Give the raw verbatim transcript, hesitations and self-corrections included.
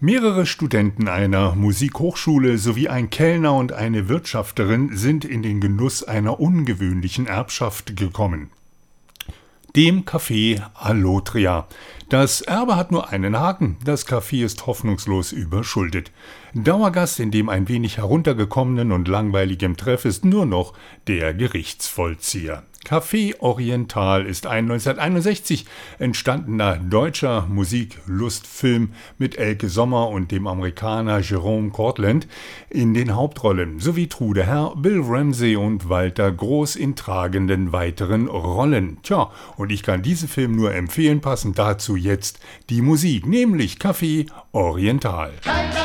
Mehrere Studenten einer Musikhochschule sowie ein Kellner und eine Wirtschafterin sind in den Genuss einer ungewöhnlichen Erbschaft gekommen: dem Café Allotria. Das Erbe hat nur einen Haken: das Café ist hoffnungslos überschuldet. Dauergast in dem ein wenig heruntergekommenen und langweiligem Treff ist nur noch der Gerichtsvollzieher. Café Oriental ist ein neunzehnhunderteinundsechzig entstandener deutscher Musiklustfilm mit Elke Sommer und dem Amerikaner Jerome Cortland in den Hauptrollen, sowie Trude Herr, Bill Ramsey und Walter Groß in tragenden weiteren Rollen. Tja, und ich kann diesen Film nur empfehlen, passend dazu jetzt die Musik, nämlich Café Oriental.